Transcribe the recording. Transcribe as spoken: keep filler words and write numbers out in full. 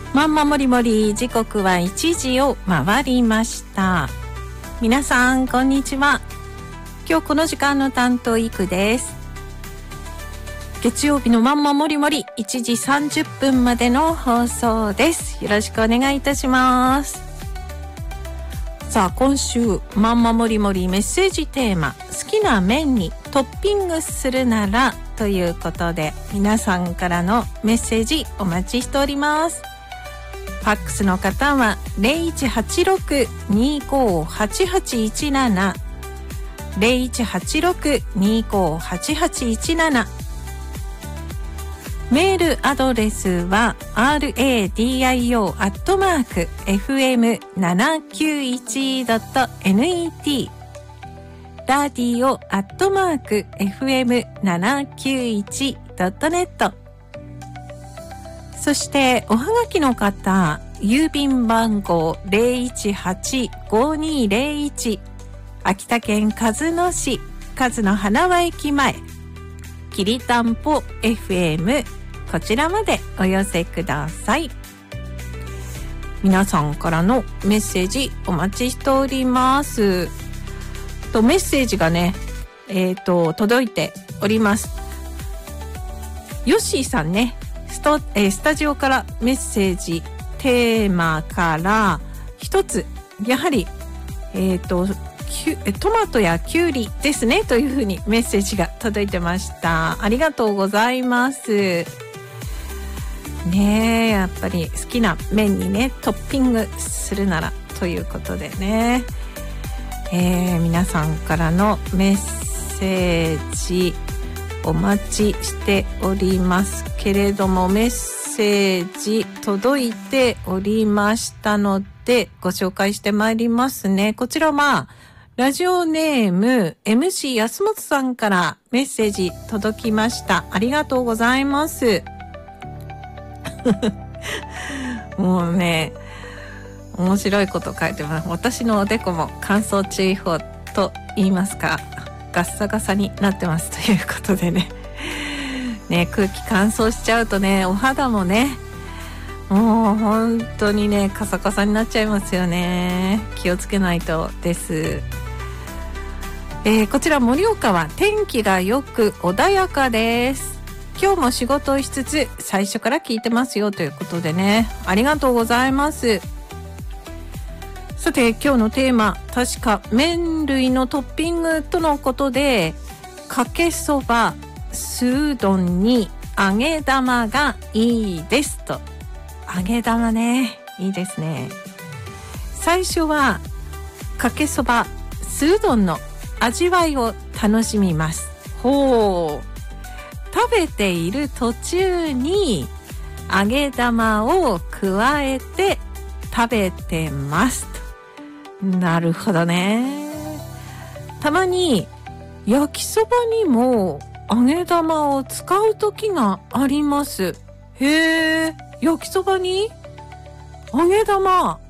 まんまもりもり、時刻はいちじを回りました。皆さんこんにちは。今日この時間の担当いくです。月曜日のまんまもりもりいちじさんじゅっぷんまでの放送です。よろしくお願いいたします。さあ、今週まんまもりもりメッセージテーマ、好きな麺にトッピングするならということで、皆さんからのメッセージお待ちしております。ファックスの方は ゼロいちはちろく にーごーはちはちいちなな ゼロいちはちろく にーごーはちはちいちなな、メールアドレスは ラディオ アットマーク エフエムななきゅういち ドット ネット ラディオ アットマーク エフエムななきゅういち ドット ネット。そしておはがきの方、郵便番号 ゼロいちはちごにゼロいち、秋田県鹿角市鹿角花輪駅前、きりたんぽ エフエム、 こちらまでお寄せください。皆さんからのメッセージお待ちしております。とメッセージがね、えーと届いております。ヨッシーさんね、スト、えー、スタジオからメッセージテーマから一つ、やはりえーとトマトやキュウリですねというふうにメッセージが届いてました。ありがとうございますね。えやっぱり好きな麺にねトッピングするならということでね、えー、皆さんからのメッセージお待ちしておりますけれども、メッセージ届いておりましたのでご紹介してまいりますね。こちらはラジオネーム エムシー 安本さんからメッセージ届きました。ありがとうございますもうね、面白いこと書いてます。私のおでこも乾燥注意報と言いますか、ガッサガサになってますということでねね、空気乾燥しちゃうとね、お肌もね、もう本当にねカサカサになっちゃいますよね。気をつけないとです。えー、こちら盛岡は天気がよく穏やかです。今日も仕事をしつつ最初から聞いてますよということでね、ありがとうございます。さて今日のテーマ、確か麺類のトッピングとのことで、かけそば、酢うどんに揚げ玉がいいですと。揚げ玉ね、いいですね。最初はかけそば、酢うどんの味わいを楽しみます。ほう、食べている途中に揚げ玉を加えて食べてますと。なるほどね。たまに焼きそばにも揚げ玉を使う時があります。へえ、焼きそばに揚げ玉